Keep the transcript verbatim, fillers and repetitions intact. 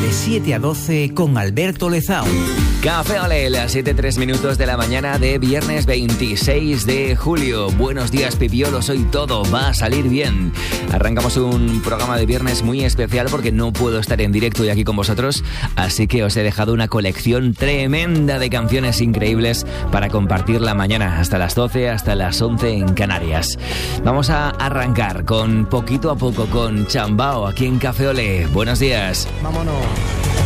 de siete a doce con Alberto Lezao. Café Olé, las siete tres minutos de la mañana de viernes veintiséis de julio. Buenos días, pipiolos, hoy todo va a salir bien. Arrancamos un programa de viernes muy especial porque no puedo estar en directo y aquí con vosotros, así que os he dejado una colección tremenda de canciones increíbles para compartir la mañana hasta las doce, hasta las once en Canarias. Vamos a arrancar con Poquito a Poco con Chambao aquí en Café Olé. Buenos días. Vámonos.